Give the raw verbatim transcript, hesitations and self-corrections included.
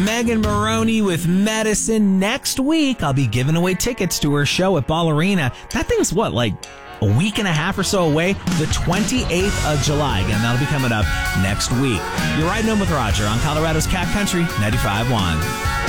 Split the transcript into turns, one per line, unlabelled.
Megan Maroney with Medicine. Next week, I'll be giving away tickets to her show at Ball Arena. That thing's what, like a week and a half or so away? The twenty-eighth of July. Again, that'll be coming up next week. You're riding home with Roger on Colorado's Cat Country ninety-five point one.